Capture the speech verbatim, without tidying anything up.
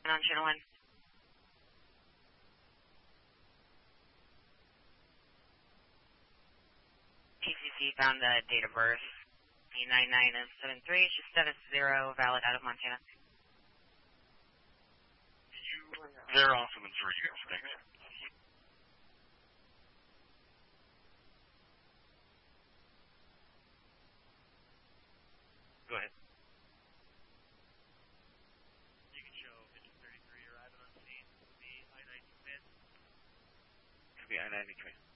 on channel one. T C C found the date of birth. B nine nine seven three, she's status zero, valid out of Montana. They're off in the three. Thanks. Go ahead. You can show Vision thirty-three arriving on scene. The I ninety-two man. Could be I ninety-three.